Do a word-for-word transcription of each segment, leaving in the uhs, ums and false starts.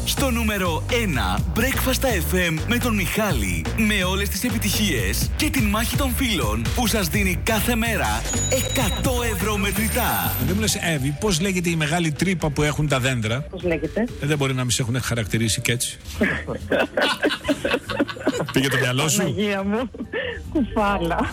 Στο νούμερο ένα, Breakfast εφ εμ με τον Μιχάλη. Με όλες τις επιτυχίες και την μάχη των φίλων που σας δίνει κάθε μέρα εκατό ευρώ μετρητά. Δεν μου λες, Εύη, πώς λέγεται η μεγάλη τρύπα που έχουν τα δέντρα? Πώς λέγεται? Ε, δεν μπορεί να μην σε έχουν χαρακτηρίσει κι έτσι. Πήγε το μυαλό σου. Παναγία μου, κουφάλα.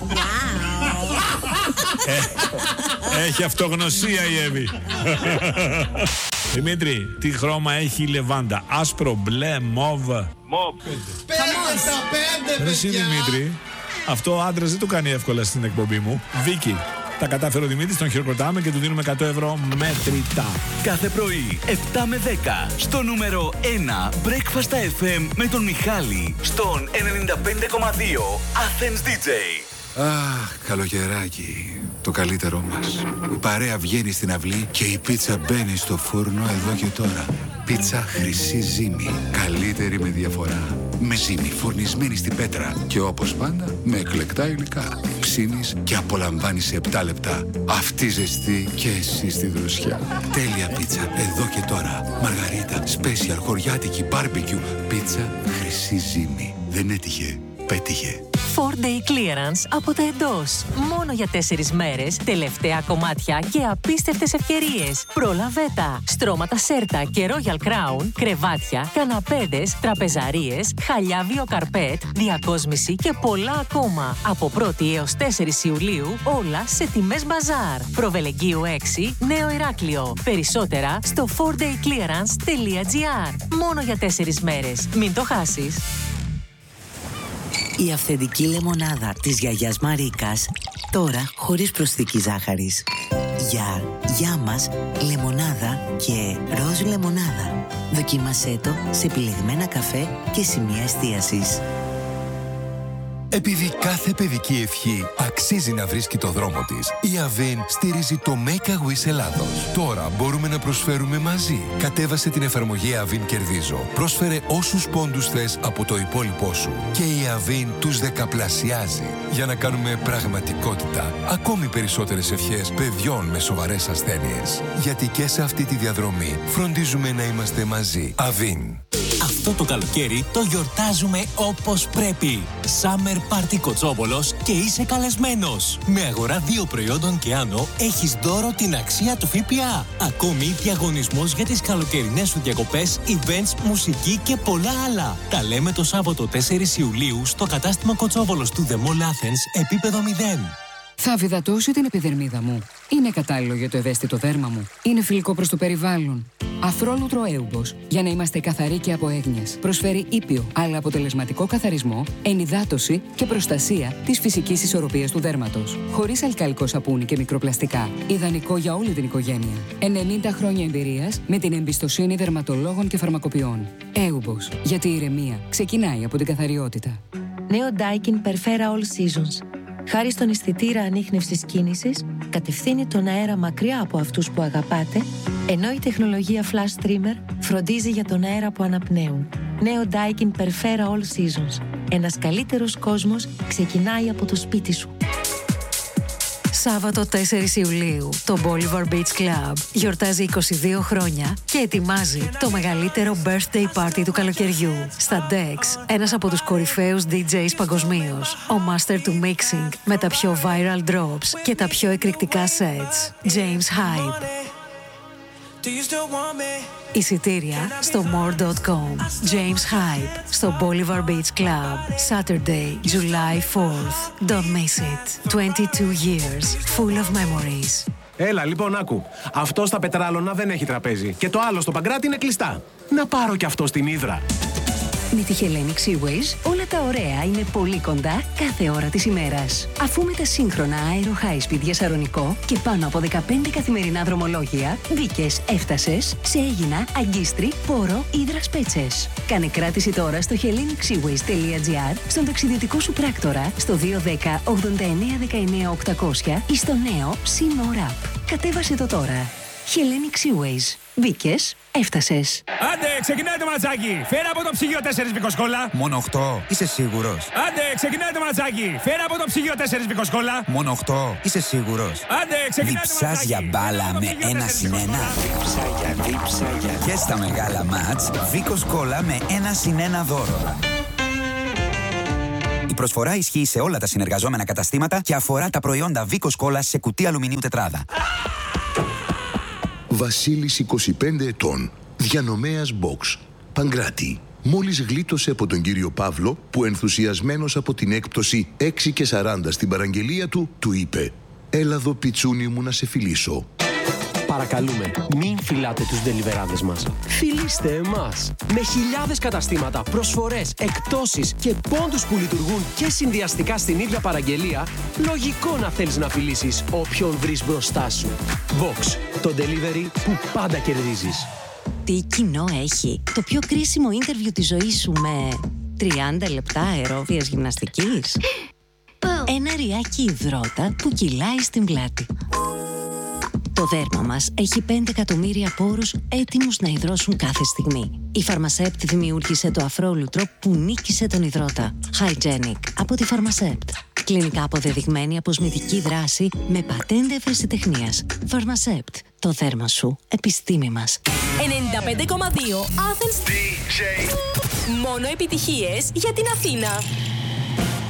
ε, έχει αυτογνωσία η Εύη. Δημήτρη, τι χρώμα έχει η λεβάντα? Άσπρο, μπλε, μόβ? Μόβ. Πέντε στα πέντε, Ρε εσύ Δημήτρη, αυτό ο άντρας δεν το κάνει εύκολα στην εκπομπή μου. Βίκυ, τα κατάφερε ο Δημήτρης, τον χειροκροτάμε και του δίνουμε εκατό ευρώ μετρητά. Κάθε πρωί, επτά με δέκα, στο νούμερο ένα, Breakfast εφ εμ με τον Μιχάλη, στον ενενήντα πέντε κόμμα δύο Athens ντι τζέι. Αχ, καλοκαιράκι, το καλύτερό μας. Η παρέα βγαίνει στην αυλή και η πίτσα μπαίνει στο φούρνο εδώ και τώρα. Πίτσα Χρυσή Ζύμη, καλύτερη με διαφορά. Με ζύμη φουρνισμένη στην πέτρα και όπως πάντα με εκλεκτά υλικά. Ψήνεις και απολαμβάνεις σε επτά λεπτά. Αυτή ζεστή και εσύ στη δροσιά. Τέλεια πίτσα εδώ και τώρα. Μαργαρίτα, special, χωριάτικη, barbecue. Πίτσα Χρυσή Ζύμη. Δεν έτυχε, πέτυχε. φορ ντέι Clearance από τα εντός. Μόνο για τέσσερις μέρες, τελευταία κομμάτια και απίστευτες ευκαιρίες. Πρόλαβε τα! Στρώματα Σέρτα και Royal Crown, κρεβάτια, καναπέδες, τραπεζαρίες, χαλιά βιοκαρπέτ, διακόσμηση και πολλά ακόμα. Από πρώτη έως τέσσερις Ιουλίου, όλα σε τιμές μπαζάρ. Προβελεγγύου έξι, Νέο Ηράκλειο. Περισσότερα στο φορ ντέι clearance τελεία τζι άρ. Μόνο για τέσσερις μέρες. Μην το χάσεις. Η αυθεντική λεμονάδα της γιαγιάς Μαρίκας, τώρα χωρίς προσθήκη ζάχαρης. Για, για μας, λεμονάδα και ροζ λεμονάδα. Δοκίμασέ το σε επιλεγμένα καφέ και σημεία εστίασης. Επειδή κάθε παιδική ευχή αξίζει να βρίσκει το δρόμο της, η Avin στηρίζει το Make a Wish Ελλάδος. Τώρα μπορούμε να προσφέρουμε μαζί. Κατέβασε την εφαρμογή Avin Κερδίζω. Πρόσφερε όσους πόντους θες από το υπόλοιπό σου. Και η Avin τους δεκαπλασιάζει για να κάνουμε πραγματικότητα ακόμη περισσότερες ευχές παιδιών με σοβαρές ασθένειες. Γιατί και σε αυτή τη διαδρομή φροντίζουμε να είμαστε μαζί. Avin. Αυτό το καλοκαίρι το γιορτάζουμε όπως πρέπει. Summer Party Κοτσόβολος και είσαι καλεσμένος. Με αγορά δύο προϊόντων και άνω έχεις δώρο την αξία του ΦΠΑ. Ακόμη διαγωνισμός για τις καλοκαιρινές σου διακοπές, events, μουσική και πολλά άλλα. Τα λέμε το Σάββατο τέσσερις Ιουλίου στο κατάστημα Κοτσόβολος του The Mall Athens, επίπεδο μηδέν. Θα βιδατώσω την επιδερμίδα μου. Είναι κατάλληλο για το ευαίσθητο δέρμα μου. Είναι φιλικό προς το περιβάλλον. Αφρόλουτρο Έουμπος, για να είμαστε καθαροί και από έγνοιες. Προσφέρει ήπιο, αλλά αποτελεσματικό καθαρισμό, ενυδάτωση και προστασία της φυσικής ισορροπίας του δέρματος. Χωρίς αλκαλικό σαπούνι και μικροπλαστικά. Ιδανικό για όλη την οικογένεια. ενενήντα χρόνια εμπειρίας με την εμπιστοσύνη δερματολόγων και φαρμακοποιών. Έουμπος, γιατί η ηρεμία ξεκινάει από την καθαριότητα. Νέο Daikin Perfera All Seasons. Χάρη στον αισθητήρα ανίχνευσης κίνησης, κατευθύνει τον αέρα μακριά από αυτούς που αγαπάτε, ενώ η τεχνολογία Flash Trimmer φροντίζει για τον αέρα που αναπνέουν. Νέο Daikin Perfera All Seasons. Ένας καλύτερος κόσμος ξεκινάει από το σπίτι σου. Σάββατο τέσσερις Ιουλίου, το Bolivar Beach Club γιορτάζει είκοσι δύο χρόνια και ετοιμάζει το μεγαλύτερο birthday party του καλοκαιριού. Στα Dex, ένας από τους κορυφαίους ντι τζέις παγκοσμίως, ο Master του Mixing, με τα πιο viral drops και τα πιο εκρηκτικά sets, James Hype. Εισιτήρια στο more τελεία com. James Hype στο Bolivar Beach Club. Saturday, July fourth. Don't miss it. twenty-two years full of memories. Έλα, λοιπόν, άκου. Αυτό στα Πετράλωνα δεν έχει τραπέζι. Και το άλλο στο Παγκράτη είναι κλειστά. Να πάρω κι αυτό στην Ύδρα. Με τη Hellenic Seaways όλα τα ωραία είναι πολύ κοντά κάθε ώρα της ημέρας. Αφού με τα σύγχρονα Aero High Speed για Σαρονικό και πάνω από δεκαπέντε καθημερινά δρομολόγια, μπήκες, έφτασες σε Αίγινα, Αγκίστρι, Πόρο, Ύδρας Πέτσες. Κάνε κράτηση τώρα στο hellenic seaways τελεία gr, στον ταξιδιωτικό σου πράκτορα, στο δύο ένα μηδέν ογδόντα εννέα δεκαεννέα οκτακόσια ή στο νέο SeaMore App. Κατέβασε το τώρα. Hellenic Seaways. Μπήκες, έφτασες. Άντε, ξεκινάει το ματσάκι. Φέρα από το ψυγείο τέσσερις βικοσκόλα. Μόνο οκτώ. Είσαι σίγουρος? Άντε, ξεκινάει το ματσάκι. Φέρα από το ψυγείο τέσσερις βικοσκόλα. Μόνο οκτώ. Είσαι σίγουρος? Άντε, ξεκινάει το ματσάκι. Διψάς για μπάλα με ένα συν ένα. Δίψα για δίψα για. Και στα μεγάλα μάτς, Βίκος Κόλλα με ένα συν ένα δώρο. Η προσφορά ισχύει σε όλα τα συνεργαζόμενα καταστήματα και αφορά τα προϊόντα Βίκος Κόλλα σε κουτί αλουμινίου τετράδα. Βασίλης, είκοσι πέντε ετών, διανομέας box, Παγκράτη. Μόλις γλίτωσε από τον κύριο Παύλο που ενθουσιασμένος από την έκπτωση έξι και σαράντα στην παραγγελία του, του είπε «Έλα εδώ πιτσούνι μου να σε φιλήσω». Παρακαλούμε, μην φυλάτε τους ντελιβεράδες μας. Φιλήστε εμάς. Με χιλιάδες καταστήματα, προσφορές, εκπτώσεις και πόντους που λειτουργούν και συνδυαστικά στην ίδια παραγγελία, λογικό να θέλεις να φιλήσεις όποιον βρεις μπροστά σου. Box, το delivery που πάντα κερδίζεις. Τι κοινό έχει το πιο κρίσιμο ίντερβιου της ζωής σου με τριάντα λεπτά αερόβιας γυμναστικής? Ένα ριάκι υδρότα που κυλάει στην πλάτη. Το δέρμα μας έχει πέντε εκατομμύρια πόρους έτοιμους να υδρώσουν κάθε στιγμή. Η Pharmacept δημιούργησε το αφρόλουτρο που νίκησε τον υδρότα. Hygienic από τη Pharmacept. Κλινικά αποδεδειγμένη αποσμητική δράση με πατέντε ευρεσιτεχνίας. Pharmacept. Το δέρμα σου, επιστήμη μας. ενενήντα πέντε κόμμα δύο Athens ντι τζέι. Μόνο επιτυχίες για την Αθήνα.